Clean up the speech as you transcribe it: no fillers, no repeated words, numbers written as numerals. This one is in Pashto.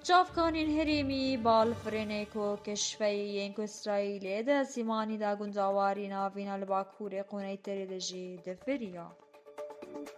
چافکانین هریمی بالفرینکو کشفی کو اسرائیلی ده سیمانی دا گنجاواری ناوینا لباکوری قونی تری دجی دفریا